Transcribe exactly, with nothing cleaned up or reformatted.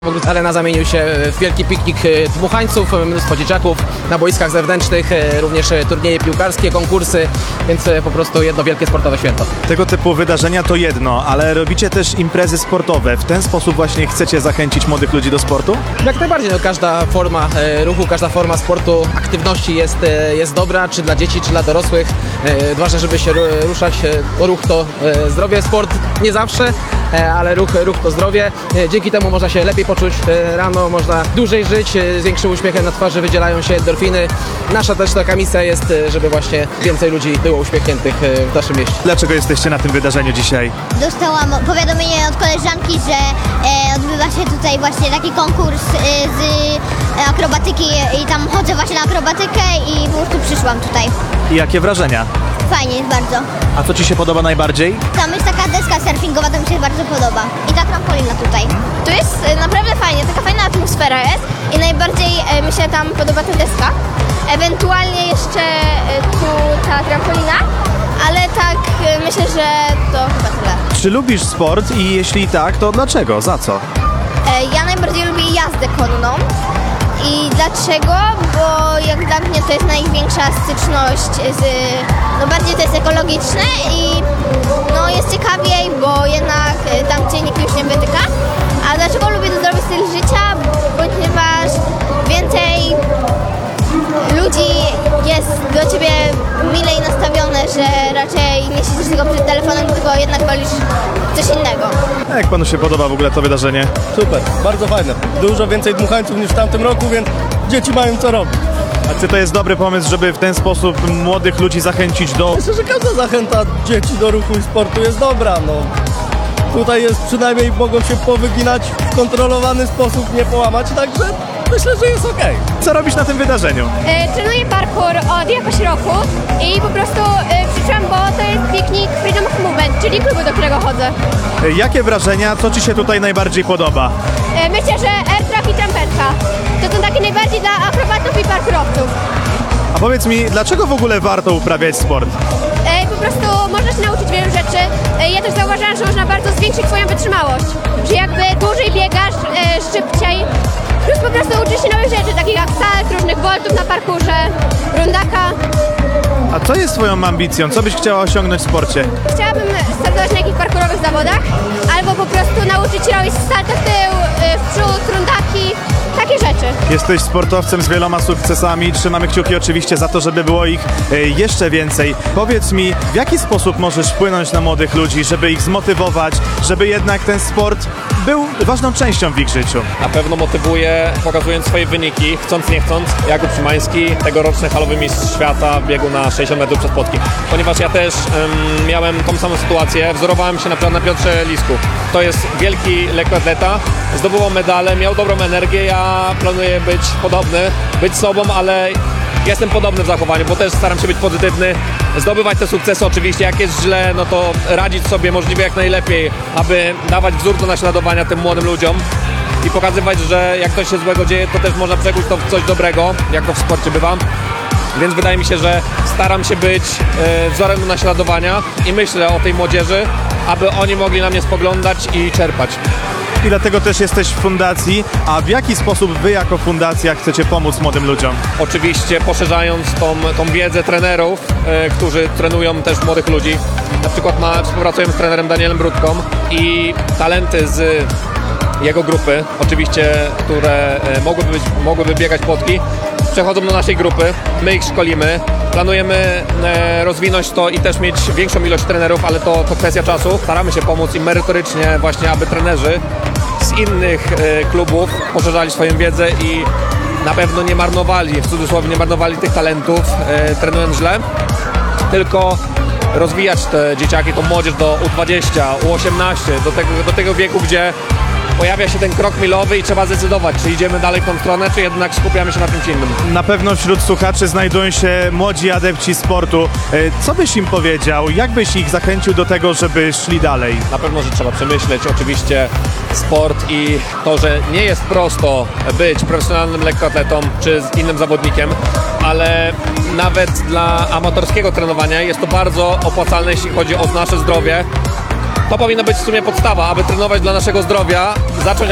Arena zamienił się w wielki piknik dmuchańców, mnóstwo dzieciaków na boiskach zewnętrznych, również turnieje piłkarskie, konkursy, więc po prostu jedno wielkie sportowe święto. Tego typu wydarzenia to jedno, ale robicie też imprezy sportowe. W ten sposób właśnie chcecie zachęcić młodych ludzi do sportu? Jak najbardziej, no, każda forma ruchu, każda forma sportu, aktywności jest, jest dobra, czy dla dzieci, czy dla dorosłych. Ważne, żeby się ruszać, ruch to zdrowie, sport nie zawsze, ale ruch, ruch to zdrowie. Dzięki temu można się lepiej poczuć rano, można dłużej żyć, z większym uśmiechem na twarzy wydzielają się endorfiny. Nasza też taka misja jest, żeby właśnie więcej ludzi było uśmiechniętych w naszym mieście. Dlaczego jesteście na tym wydarzeniu dzisiaj? Dostałam powiadomienie od koleżanki, że e, odbywa się tutaj właśnie taki konkurs e, z e, akrobatyki i tam chodzę właśnie na akrobatykę i po prostu przyszłam tutaj. I jakie wrażenia? Fajnie jest bardzo. A co Ci się podoba najbardziej? Tam jest taka deska surfingowa, to mi się bardzo podoba. I ta trampolina tutaj. Tu jest e, naprawdę fajnie, taka fajna atmosfera jest i najbardziej e, mi się tam podoba ta deska. Ewentualnie jeszcze e, tu ta trampolina, ale tak e, myślę, że to chyba tyle. Czy lubisz sport i jeśli tak, to dlaczego? Za co? E, ja najbardziej lubię jazdę konną. I dlaczego? Bo jak dla mnie to jest największa styczność z... No bardziej to jest ekologiczne i no jest ciekawiej, bo jednak tam gdzie nikt już nie wytyka. A dlaczego lubię zdrowy styl życia? Ponieważ więcej ludzi jest do ciebie milej nastawione, że raczej nie siedzisz tylko przed telefonem, tylko jednak wolisz coś innego. A jak Panu się podoba w ogóle to wydarzenie? Super, bardzo fajne. Dużo więcej dmuchańców niż w tamtym roku, więc dzieci mają co robić. A czy to jest dobry pomysł, żeby w ten sposób młodych ludzi zachęcić do... Myślę, że każda zachęta dzieci do ruchu i sportu jest dobra. No. Tutaj jest przynajmniej mogą się powyginać w kontrolowany sposób, nie połamać, także myślę, że jest okej. Co robisz na tym wydarzeniu? E, trenuję parkour od jakoś roku i po prostu e, przyszłam, bo to jest piknik Freedom of Movement, czyli klubu, do którego chodzę. Jakie wrażenia? Co Ci się tutaj najbardziej podoba? E, myślę, że airtrack i trampetka to są takie najbardziej dla akrobatów i parkurowców. A powiedz mi, dlaczego w ogóle warto uprawiać sport? E, po prostu można się nauczyć wielu rzeczy. E, ja też zauważyłam, że można bardzo zwiększyć swoją wytrzymałość, że jakby dłużej biegasz, e, szybciej. Plus po prostu uczysz się nowych rzeczy, takich jak salk, różnych voltów na parkurze, rundaka. A co jest Twoją ambicją? Co byś chciała osiągnąć w sporcie? Chciałabym startować na jakichś parkurowych zawodach, albo po prostu nauczyć się robić salto w tył, y, w przód, rundaki, takie rzeczy. Jesteś sportowcem z wieloma sukcesami. Trzymamy kciuki oczywiście za to, żeby było ich e, jeszcze więcej. Powiedz mi, w jaki sposób możesz wpłynąć na młodych ludzi, żeby ich zmotywować, żeby jednak ten sport był ważną częścią w ich życiu? Na pewno motywuje, pokazując swoje wyniki, chcąc nie chcąc. Jakub Szymański, tegoroczny halowy mistrz świata w biegu na sześćdziesiąt metrów przez płotki. Ponieważ ja też um, miałem tą samą sytuację, wzorowałem się na przykład na Piotrze Lisku. To jest wielki lekkoatleta, zdobywał medale, miał dobrą energię, ja planuję być podobny, być sobą, ale jestem podobny w zachowaniu, bo też staram się być pozytywny, zdobywać te sukcesy oczywiście, jak jest źle, no to radzić sobie możliwie jak najlepiej, aby dawać wzór do naśladowania tym młodym ludziom i pokazywać, że jak coś się złego dzieje, to też można przekuć to w coś dobrego, jak to w sporcie bywa. Więc wydaje mi się, że staram się być e, wzorem do naśladowania i myślę o tej młodzieży, aby oni mogli na mnie spoglądać i czerpać. I dlatego też jesteś w fundacji, a w jaki sposób Wy jako fundacja chcecie pomóc młodym ludziom? Oczywiście poszerzając tą, tą wiedzę trenerów, e, którzy trenują też młodych ludzi. Na przykład ma, współpracujemy z trenerem Danielem Brudką i talenty z jego grupy, oczywiście, które e, mogłyby, być, mogłyby biegać płotki, przechodzą do naszej grupy, my ich szkolimy, planujemy e, rozwinąć to i też mieć większą ilość trenerów, ale to, to kwestia czasu. Staramy się pomóc im merytorycznie właśnie, aby trenerzy z innych e, klubów poszerzali swoją wiedzę i na pewno nie marnowali, w cudzysłowie nie marnowali tych talentów, e, trenując źle, tylko rozwijać te dzieciaki, tą młodzież do U dwadzieścia, U osiemnaście, do tego, do tego wieku, gdzie pojawia się ten krok milowy i trzeba zdecydować, czy idziemy dalej w tą stronę, czy jednak skupiamy się na czymś innym. Na pewno wśród słuchaczy znajdują się młodzi adepci sportu. E, Co byś im powiedział? Jak byś ich zachęcił do tego, żeby szli dalej? Na pewno, że trzeba przemyśleć oczywiście sport i to, że nie jest prosto być profesjonalnym lekkoatletą czy z innym zawodnikiem, ale nawet dla amatorskiego trenowania jest to bardzo opłacalne, jeśli chodzi o nasze zdrowie. To powinna być w sumie podstawa, aby trenować dla naszego zdrowia, zacząć